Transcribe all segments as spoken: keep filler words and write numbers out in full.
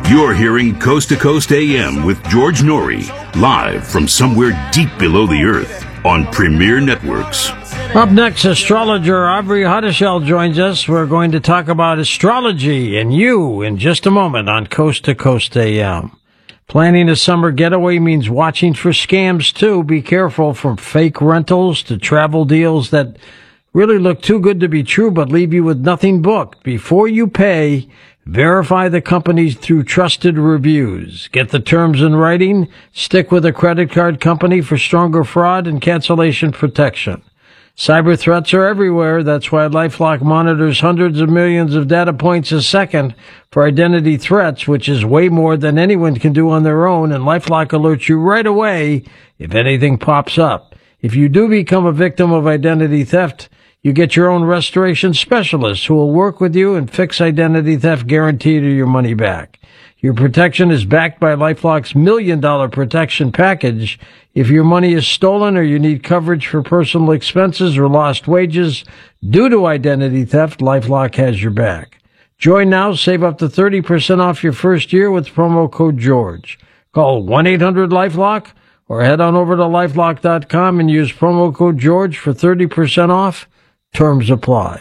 You're hearing Coast to Coast A M with George Norrie, live from somewhere deep below the earth on Premier Networks. Up next, astrologer Aubrey Hoddeshell joins us. We're going to talk about astrology and you in just a moment on Coast to Coast A M. Planning a summer getaway means watching for scams, too. Be careful, from fake rentals to travel deals that really look too good to be true but leave you with nothing booked. Before you pay, verify the companies through trusted reviews. Get the terms in writing. Stick with a credit card company for stronger fraud and cancellation protection. Cyber threats are everywhere. That's why LifeLock monitors hundreds of millions of data points a second for identity threats, which is way more than anyone can do on their own, and LifeLock alerts you right away if anything pops up. If you do become a victim of identity theft, you get your own restoration specialist who will work with you and fix identity theft, guaranteed or your money back. Your protection is backed by LifeLock's million dollar protection package. If your money is stolen or you need coverage for personal expenses or lost wages due to identity theft, LifeLock has your back. Join now. Save up to thirty percent off your first year with promo code George. Call one eight hundred LifeLock or head on over to lifelock dot com and use promo code George for thirty percent off. Terms apply.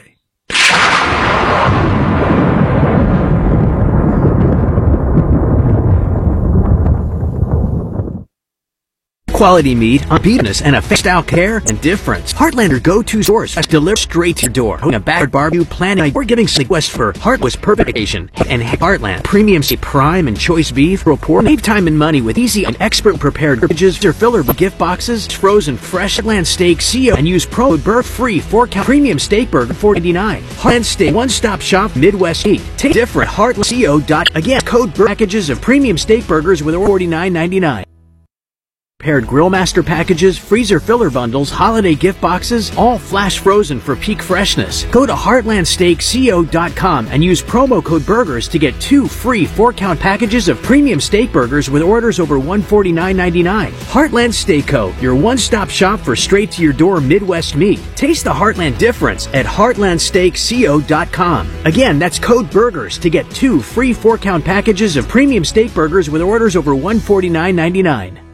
Quality meat, unbeatenness, and a face-style care and difference. Heartlander go-to source as delivered straight to your door. In a backyard barbecue planning, we're giving West for Heartless perfect vacation. And Heartland premium steak, prime and choice beef, report. Save time and money with easy and expert prepared packages or filler gift boxes, frozen fresh Heartland steak C O, and use promo birth free four count premium steak burger four ninety-nine. Heartland steak, one-stop shop Midwest heat. Take different Heartland C O dot again code birth packages of premium steak burgers with forty-nine ninety-nine. Paired Grill Master packages, freezer filler bundles, holiday gift boxes, all flash frozen for peak freshness. Go to heartland steak co dot com and use promo code BURGERS to get two free four-count packages of premium steak burgers with orders over one forty-nine ninety-nine. Heartland Steak Co., your one-stop shop for straight-to-your-door Midwest meat. Taste the Heartland difference at heartland steak co dot com. Again, that's code BURGERS to get two free four-count packages of premium steak burgers with orders over one forty-nine ninety-nine.